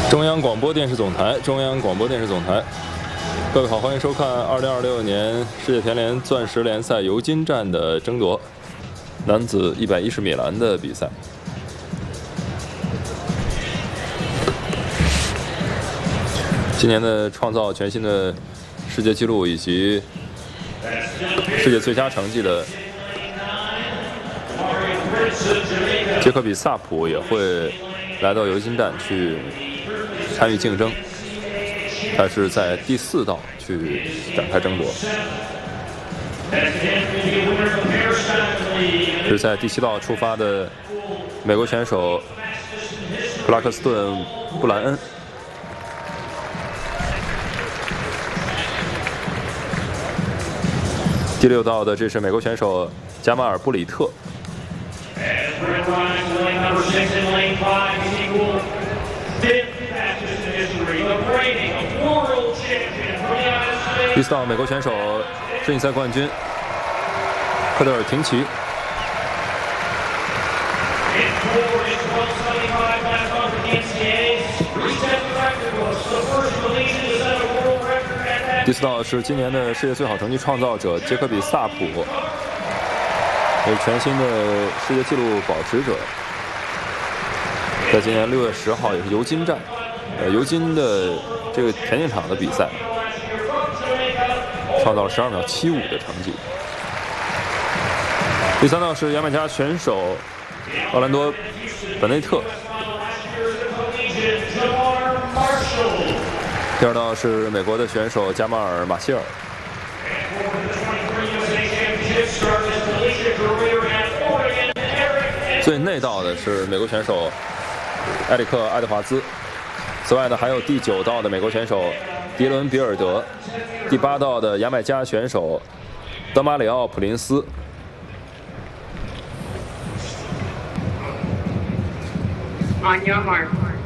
中央广播电视总台，中央广播电视总台。各位好，欢迎收看2026年世界田联钻石联赛尤金站的争夺男子110米栏的比赛。今年的创造全新的世界纪录以及世界最佳成绩的杰科比·萨普也会来到尤金站去参与竞争，他是在第4道去展开争夺，是在第7道出发的美国选手克拉克斯顿·布兰恩。第6道的这是美国选手加马尔·布里特。第4道美国选手世锦赛冠军科德尔廷奇。第4道是今年的世界最好成绩创造者杰科比·萨普，也是全新的世界纪录保持者，在今年6月10号也是尤金站，尤金的这个田径场的比赛，创造了12秒75的成绩。第3道是牙买加选手奥兰多·本内特。第2道是美国的选手加马尔·马歇尔。最内道的是美国选手埃里克·爱德华兹。此外呢，还有第9道的美国选手迪伦·比尔德，第8道的牙买加选手德马里奥·普林斯。 On your mark.